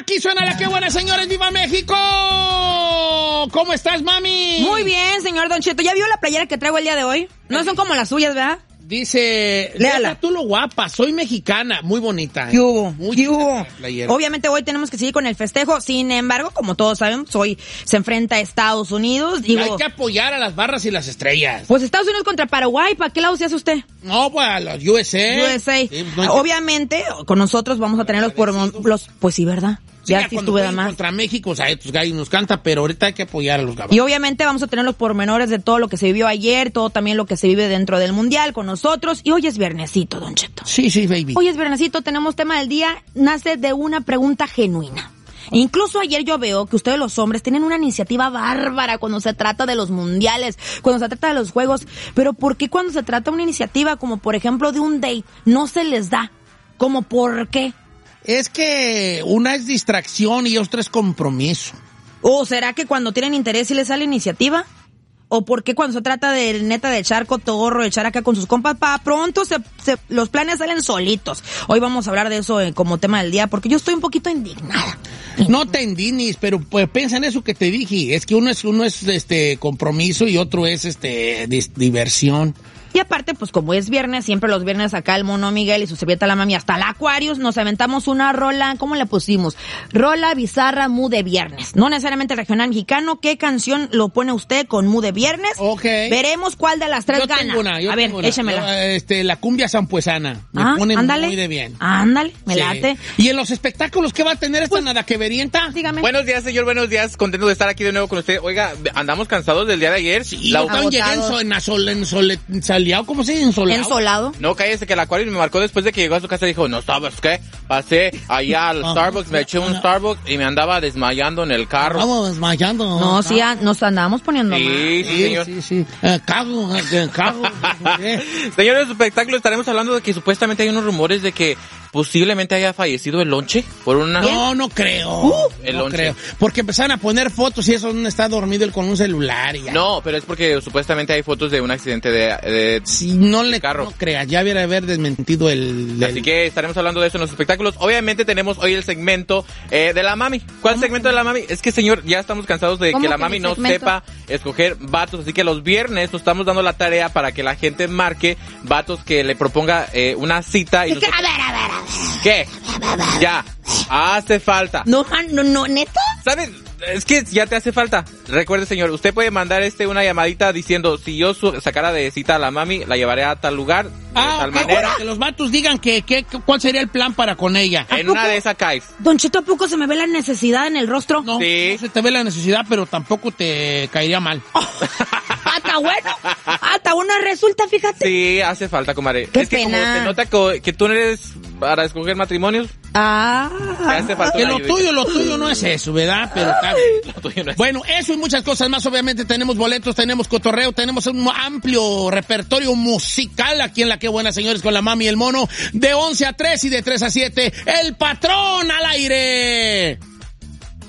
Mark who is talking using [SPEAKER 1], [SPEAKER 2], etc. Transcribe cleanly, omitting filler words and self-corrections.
[SPEAKER 1] Aquí suena la que buena, señores. ¡Viva México! ¿Cómo estás, mami?
[SPEAKER 2] Muy bien, señor Don Cheto. ¿Ya vio la playera que traigo el día de hoy? No son como las suyas, ¿verdad?
[SPEAKER 1] Dice,
[SPEAKER 2] léala.
[SPEAKER 1] Tú lo guapa, soy mexicana, muy bonita.
[SPEAKER 2] ¿Qué hubo?
[SPEAKER 1] Muy
[SPEAKER 2] ¿Qué hubo?
[SPEAKER 1] playera.
[SPEAKER 2] Obviamente hoy tenemos que seguir con el festejo, sin embargo, como todos sabemos, hoy se enfrenta a Estados Unidos. Digo,
[SPEAKER 1] hay que apoyar a las barras y las estrellas.
[SPEAKER 2] Pues Estados Unidos contra Paraguay, ¿para qué lado se hace usted?
[SPEAKER 1] No, pues a los USA.
[SPEAKER 2] Sí,
[SPEAKER 1] no
[SPEAKER 2] obviamente, con nosotros vamos a tener pues sí, ¿verdad?
[SPEAKER 1] Sí,
[SPEAKER 2] ya sí estuve más.
[SPEAKER 1] Contra México, o sea, estos gallos nos canta, pero ahorita hay que apoyar a los gabados.
[SPEAKER 2] Y obviamente vamos a tener los pormenores de todo lo que se vivió ayer, todo también lo que se vive dentro del Mundial con nosotros. Y hoy es viernesito, Don Cheto.
[SPEAKER 1] Sí, baby.
[SPEAKER 2] Hoy es viernesito, tenemos tema del día, nace de una pregunta genuina. Incluso ayer yo veo que ustedes los hombres tienen una iniciativa bárbara cuando se trata de los mundiales, cuando se trata de los juegos, pero ¿por qué cuando se trata de una iniciativa como por ejemplo de un date no se les da? ¿Cómo por qué?
[SPEAKER 1] Es que una es distracción y otra es compromiso.
[SPEAKER 2] ¿O será que cuando tienen interés sí les sale iniciativa? ¿O por qué cuando se trata de neta de echar cotorro, de echar acá con sus compas, para pronto los planes salen solitos? Hoy vamos a hablar de eso como tema del día, porque yo estoy un poquito indignada.
[SPEAKER 1] No te indignes, pero pues piensa en eso que te dije. Es que uno es compromiso y otro es diversión.
[SPEAKER 2] Y aparte, pues como es viernes, siempre los viernes acá el mono Miguel y su servieta la mami hasta la Aquarius, nos aventamos una rola, ¿cómo le pusimos? Rola bizarra mu de viernes. No necesariamente regional mexicano. ¿Qué canción lo pone usted con mu de viernes?
[SPEAKER 1] Ok.
[SPEAKER 2] Veremos cuál de las tres
[SPEAKER 1] yo
[SPEAKER 2] gana.
[SPEAKER 1] Tengo una,
[SPEAKER 2] a ver, échemela.
[SPEAKER 1] La cumbia zampuesana. Me pone
[SPEAKER 2] ándale,
[SPEAKER 1] muy de bien.
[SPEAKER 2] Ándale, me late.
[SPEAKER 1] ¿Y en los espectáculos qué va a tener esta nada que verienta?
[SPEAKER 2] Dígame.
[SPEAKER 3] Buenos días, señor, buenos días. Contento de estar aquí de nuevo con usted. Oiga, andamos cansados del día de ayer.
[SPEAKER 1] Sí, llegué ¿cómo se dice?
[SPEAKER 2] Ensolado.
[SPEAKER 3] No, cállese, que el Acuario me marcó después de que llegó a su casa y dijo, no, ¿sabes qué? Pasé allá al Starbucks, me eché un Starbucks y me andaba desmayando en el carro.
[SPEAKER 1] Estamos desmayando.
[SPEAKER 2] No, sí, nos andábamos poniendo mal.
[SPEAKER 3] Sí, señor.
[SPEAKER 1] Sí. Cago.
[SPEAKER 3] Señores, de espectáculo, estaremos hablando de que supuestamente hay unos rumores de que posiblemente haya fallecido el lonche por una...
[SPEAKER 1] No creo.
[SPEAKER 3] El
[SPEAKER 1] no
[SPEAKER 3] lonche.
[SPEAKER 1] creo. Porque empezaron a poner fotos y eso no está dormido él con un celular y ya.
[SPEAKER 3] No, pero es porque supuestamente hay fotos de un accidente de
[SPEAKER 1] si no le
[SPEAKER 3] carro.
[SPEAKER 1] No creas, ya hubiera haber desmentido
[SPEAKER 3] Así que estaremos hablando de eso en los espectáculos. Obviamente tenemos hoy el segmento de la mami. ¿Cuál segmento de la mami? Es que, señor, ya estamos cansados de que la mami no sepa escoger vatos. Así que los viernes nos estamos dando la tarea para que la gente marque vatos que le proponga una cita. Y nosotros...
[SPEAKER 2] A ver.
[SPEAKER 3] ¿Qué? Ya, hace falta.
[SPEAKER 2] No, ¿neta?
[SPEAKER 3] ¿Sabes? Es que ya te hace falta. Recuerde, señor, usted puede mandar una llamadita diciendo, si yo sacara de cita a la mami, la llevaré a tal lugar, de tal manera.
[SPEAKER 1] Que los vatos digan cuál sería el plan para con ella.
[SPEAKER 3] En una de esas caes.
[SPEAKER 2] Don Cheto, ¿a poco se me ve la necesidad en el rostro?
[SPEAKER 1] No,
[SPEAKER 3] sí.
[SPEAKER 1] No se te ve la necesidad, pero tampoco te caería mal.
[SPEAKER 2] Hasta bueno resulta, fíjate.
[SPEAKER 3] Sí, hace falta, comadre.
[SPEAKER 2] Qué
[SPEAKER 3] es que
[SPEAKER 2] pena.
[SPEAKER 3] como se nota que tú no eres para escoger matrimonios. Te hace falta
[SPEAKER 1] Que
[SPEAKER 3] una ayudita.
[SPEAKER 1] lo tuyo no es eso, ¿verdad? Pero está bien.
[SPEAKER 3] Lo tuyo no es.
[SPEAKER 1] Bueno, eso y muchas cosas más. Obviamente tenemos boletos, tenemos cotorreo, tenemos un amplio repertorio musical aquí en La Qué Buena, señores, con la mami y el mono, de 11 a 3 y de 3 a 7. ¡El patrón al aire!